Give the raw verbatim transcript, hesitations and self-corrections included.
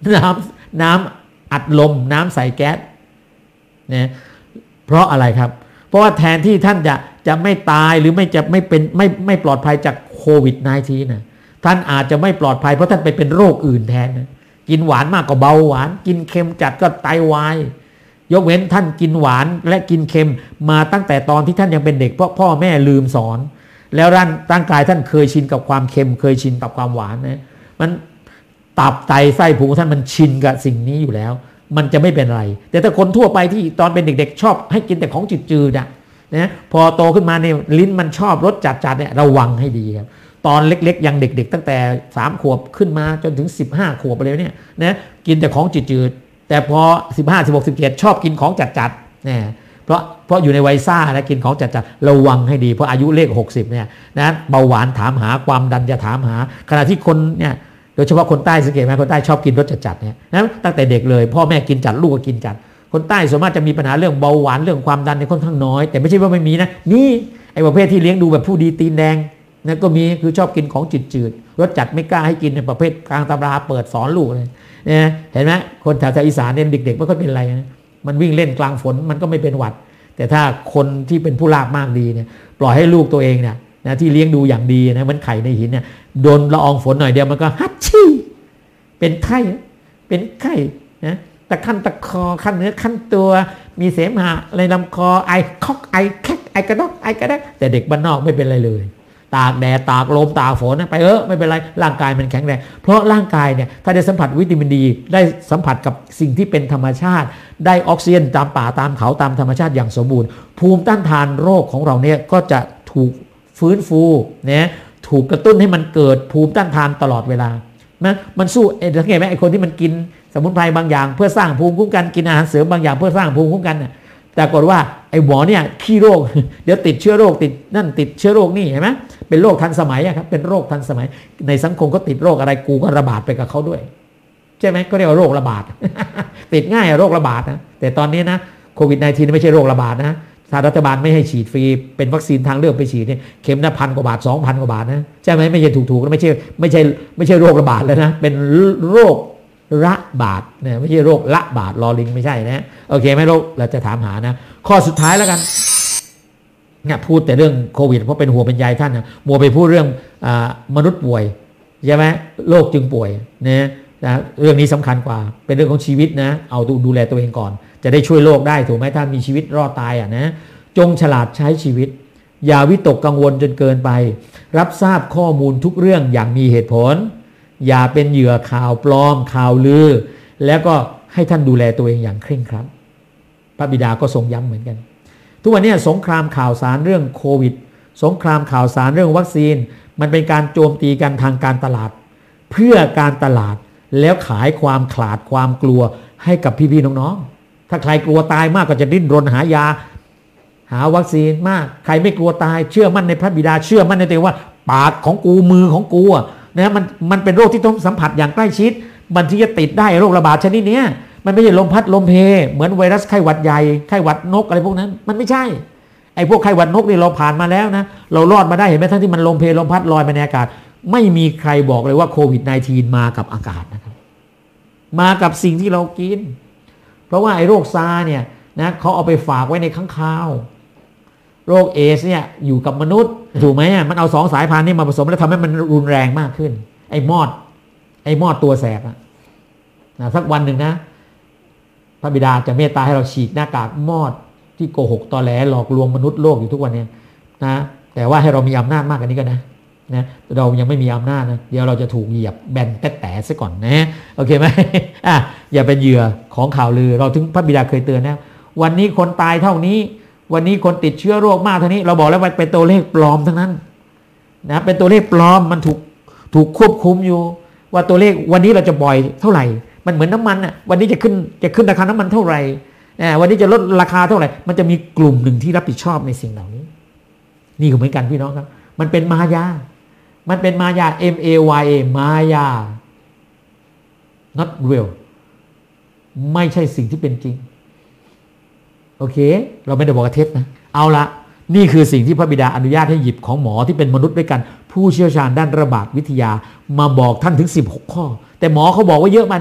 น้ำน้ำอัดลมน้ำใส่แก๊สนะเพราะอะไรครับเพราะว่าแทนที่ท่านจะจะไม่ตายหรือไม่จะไม่เป็นไม่ไม่ปลอดภัยจากโควิด สิบเก้า นะท่านอาจจะไม่ปลอดภัยเพราะท่านไปเป็นโรคอื่นแทนนะกินหวานมากก็เบาหวานกินเค็มจัดก็ไตวายยกเว้นท่านกินหวานและกินเค็มมาตั้งแต่ตอนที่ท่านยังเป็นเด็กเพราะพ่อแม่ลืมสอนแล้วร่างร่างกายท่านเคยชินกับความเค็มเคยชินกับความหวานนะมันตับไตไส้พุงท่านมันชินกับสิ่งนี้อยู่แล้วมันจะไม่เป็นไรแต่ถ้าคนทั่วไปที่ตอนเป็นเด็กๆชอบให้กินแต่ของจืดๆนะนะพอโตขึ้นมาเนี่ยลิ้นมันชอบรสจัดๆเนี่ยระวังให้ดีครับตอนเล็กๆยังเด็กๆตั้งแต่สามขวบขึ้นมาจนถึงสิบห้าขวบไปเลยเนี่ยนะกินแต่ของจืดๆแต่พอสิบห้า สิบหก สิบเจ็ดชอบกินของจัดๆเนี่ยเพราะเพราะอยู่ในวัยซ่านะกินของจัดๆระวังให้ดีเพราะอายุเลขหกสิบเนี่ยนะเบาหวานถามหาความดันจะถามหาขณะที่คนเนี่ยโดยเฉพาะคนใต้สังเกตไหมคนใต้ชอบกินรสจัดๆเนี่ยนะตั้งแต่เด็กเลยพ่อแม่กินจัดลูกก็กินจัดคนใต้ส่วนมากจะมีปัญหาเรื่องเบาหวานเรื่องความดันในค่อนข้างน้อยแต่ไม่ใช่ว่าไม่มีนะนี่ไอ้ประเภทที่เลี้ยงดูแบบผู้ดีตีนแดงนะก็มีคือชอบกินของจืดๆรสจัดไม่กล้าให้กินในประเภทกลางตำราเปิดสอนลูกเลยเนี่ยเห็นไหมคนแถวอีสานเนี่ยเด็กๆไม่ค่อยเป็นไรนะมันวิ่งเล่นกลางฝนมันก็ไม่เป็นหวัดแต่ถ้าคนที่เป็นผู้ลาภมากดีเนี่ยปล่อยให้ลูกตัวเองเนี่ยนะที่เลี้ยงดูอย่างดีนะมันไข่ในหินเนี่ยโดนละอองฝนหน่อยเดียวมันก็ฮัดชี่เป็นไข้เป็นไข้นะตะขั้นตะคอขั้นเนื้อขั้นตัวมีเสมหะในลำคอไอคอกไอแคกไอกระดอกไอกระดกแต่เด็กบ้านนอกไม่เป็นไรเลยตากแดดตากลมตากฝนไปเออไม่เป็นไรร่างกายมันแข็งแรงเพราะร่างกายเนี่ยถ้าได้สัมผัสวิตามินดีได้สัมผัสกับสิ่งที่เป็นธรรมชาติได้ออกซิเจนตามป่าตามเขาตามธรรมชาติอย่างสมบูรณ์ภูมิต้านทานโรคของเราเนี่ยก็จะถูกฟื้นฟูเนี่ยถูกกระตุ้นให้มันเกิดภูมิต้านทานตลอดเวลานะมันสู้เอ็นสังเกตไหมไอ้คนที่มันกินสมุนไพรบางอย่างเพื่อสร้างภูมิคุ้มกันกินอาหารเสริมบางอย่างเพื่อสร้างภูมิคุ้มกันน่ะแต่กฏว่าไอ้หมอเนี่ยขี้โรคเดี๋ยวติดเชื้อโรคติดนั่นติดเชื้อโรคนี่เห็นไหมเป็นโรคทันสมัยครับเป็นโรคทันสมัยในสังคมก็ติดโรคอะไรกูก็ระบาดไปกับเขาด้วยใช่ไหมก็เรียกว่าโรคระบาด ติดง่ายโรคระบาดนะแต่ตอนนี้นะโควิด สิบเก้า ไม่ใช่โรคระบาดนะถ้ารัฐบาลไม่ให้ฉีดฟรีเป็นวัคซีนทางเลือกไปฉีดเนี่ยเข็มละพันกว่าบาท สองพัน กว่าบาทนะใช่ไหมไม่ใช่ถูกๆนะไม่ใช่ไม่ใช่ไม่ใช่โรคระบาดแล้วนะเป็นโรคระบาดเนี่ยไม่ใช่โรคละบาดลอลิงไม่ใช่นะโอเคไหมโรคเราจะถามหานะข้อสุดท้ายแล้วกันเนี่ยพูดแต่เรื่องโควิดเพราะเป็นหัวเป็นใยท่านนะมัวไปพูดเรื่องอมนุษย์ป่วยใช่ไหมโรคจึงป่วยนะนะเรื่องนี้สำคัญกว่าเป็นเรื่องของชีวิตนะเอาดูดูแลตัวเองก่อนจะได้ช่วยโลกได้ถูกไหมถ้ามีชีวิตรอดตายอ่ะนะจงฉลาดใช้ชีวิตอย่าวิตกกังวลจนเกินไปรับทราบข้อมูลทุกเรื่องอย่างมีเหตุผลอย่าเป็นเหยื่อข่าวปลอมข่าวลือแล้วก็ให้ท่านดูแลตัวเองอย่างเคร่งครัดพระบิดาก็ทรงย้ำเหมือนกันทุกวันนี้สงครามข่าวสารเรื่องโควิดสงครามข่าวสารเรื่องวัคซีนมันเป็นการโจมตีกันทางการตลาดเพื่อการตลาดแล้วขายความขลาดความกลัวให้กับพี่ๆน้องๆถ้าใครกลัวตายมากก็จะดิ้นรนหายาหาวัคซีนมากใครไม่กลัวตายเชื่อมั่นในพระบิดาเชื่อมั่นในตัวเองว่าปากของกูมือของกูนะมันมันเป็นโรคที่ต้องสัมผัสอย่างใกล้ชิดมันที่จะติดได้โรคระบาดชนิดนี้มันไม่ใช่ลมพัดลมเพเหมือนไวรัสไข้หวัดใหญ่ไข้หวัดนกอะไรพวกนั้นมันไม่ใช่ไอ้พวกไข้หวัดนกนี่เราผ่านมาแล้วนะเรารอดมาได้เห็นไหมทั้งที่มันลมเพลมพัดลอยไปในอากาศไม่มีใครบอกเลยว่าโควิด สิบเก้า มากับอากาศนะครับมากับสิ่งที่เรากินเพราะว่าไอ้โรคซาร์เนี่ยนะเขาเอาไปฝากไว้ในค้างคาวโรคเอสเนี่ยอยู่กับมนุษย์ถูกไหมมันเอาสองสายพันธุ์นี้มาผสมแล้วทำให้มันรุนแรงมากขึ้นไอ้มอดไอ้มอดตัวแสบนะสักวันหนึ่งนะพระบิดาจะเมตตาให้เราฉีดหน้ากากมอดที่โกหกตอแหลหลอกลวงมนุษย์โลกอยู่ทุกวันนี้นะแต่ว่าให้เรามีอำนาจมากกว่านี้ก็นะนะเรายังไม่มีอำนาจนะเดี๋ยวเราจะถูกเหยียบแบนแตะแตะซะก่อนนะโอเคไหมอ่ะอย่าเป็นเหยื่อของข่าวลือเราถึงพระบิดาเคยเตือนนะวันนี้คนตายเท่านี้วันนี้คนติดเชื้อโรคมากเท่านี้เราบอกแล้วว่าเป็นตัวเลขปลอมทั้งนั้นนะเป็นตัวเลขปลอมมันถูกถูกควบคุมอยู่ว่าตัวเลขวันนี้เราจะปล่อยเท่าไหร่มันเหมือนน้ำมันอ่ะวันนี้จะขึ้นจะขึ้นราคาน้ำมันเท่าไหร่วันนี้จะลดราคาเท่าไหร่มันจะมีกลุ่มหนึ่งที่รับผิดชอบในสิ่งเหล่านี้นี่ก็เหมือนกันพี่น้องครับมันเป็นมายามันเป็นมายา M A Y A มายา not real ไม่ใช่สิ่งที่เป็นจริงโอเคเราไม่ได้บอกว่าเท็จนะเอาละนี่คือสิ่งที่พระบิดาอนุญาตให้หยิบของหมอที่เป็นมนุษย์ด้วยกันผู้เชี่ยวชาญด้านระบาดวิทยามาบอกท่านถึงสิบหกข้อแต่หมอเขาบอกว่าเยอะมา